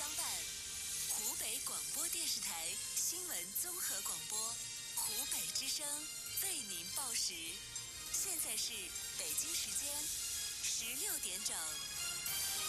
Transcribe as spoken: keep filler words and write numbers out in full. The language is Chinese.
相伴，湖北广播电视台新闻综合广播，湖北之声为您报时。现在是北京时间十六点整。